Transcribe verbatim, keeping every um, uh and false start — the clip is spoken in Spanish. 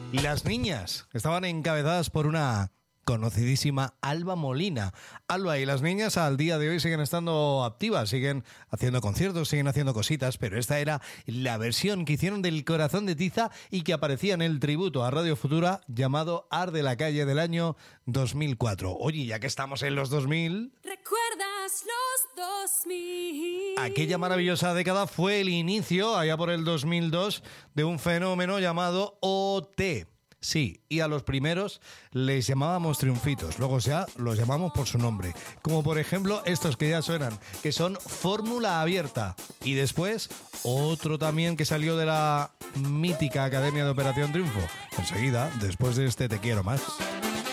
Las niñas estaban encabezadas por una conocidísima Alba Molina. Alba y las niñas al día de hoy siguen estando activas, siguen haciendo conciertos, siguen haciendo cositas, pero esta era la versión que hicieron del Corazón de Tiza y que aparecía en el tributo a Radio Futura llamado Ar de la Calle del año dos mil cuatro. Oye, ya que estamos en los dos mil... ¿Recuerdas los dos mil? Aquella maravillosa década fue el inicio, allá por el dos mil dos, de un fenómeno llamado O T. Sí, y a los primeros les llamábamos triunfitos, luego ya los llamamos por su nombre, como por ejemplo estos que ya suenan, que son Fórmula Abierta, y después otro también que salió de la mítica Academia de Operación Triunfo. Enseguida, después de este Te Quiero Más.